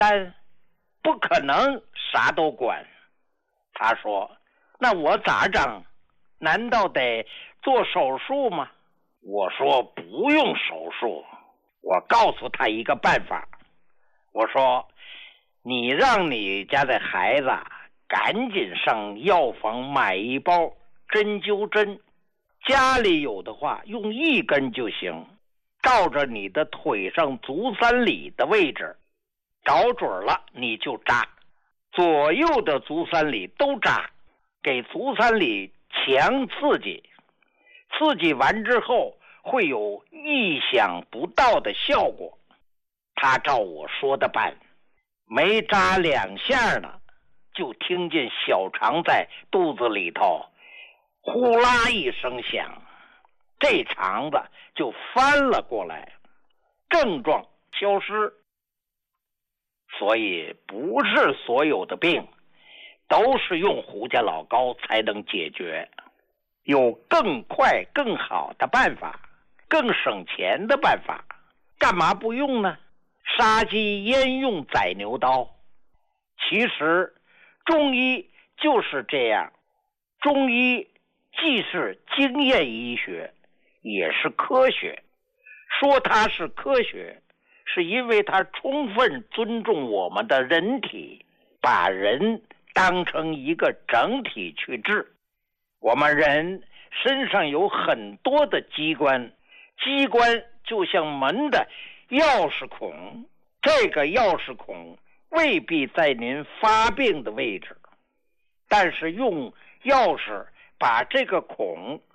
但不可能啥都管。他说，那我咋整？难道得做手术吗？我说不用手术，我告诉他一个办法。我说，你让你家的孩子赶紧上药房买一包针灸针，家里有的话用一根就行，照着你的腿上足三里的位置，找准了你就扎，左右的足三里都扎，给足三里强刺激，刺激完之后会有意想不到的效果。他照我说的办，没扎2下呢，就听见小肠在肚子里头呼啦一声响，这肠子就翻了过来，症状消失。所以不是所有的病都是用胡家老膏才能解决，有更快更好的办法，更省钱的办法，干嘛不用呢？杀鸡焉用宰牛刀？其实中医就是这样，中医既是经验医学，也是科学。说它是科学，是因为它充分尊重我们的人体，把人当成一个整体去治。我们人身上有很多的机关，机关就像门的钥匙孔，这个钥匙孔未必在您发病的位置，但是用钥匙把这个孔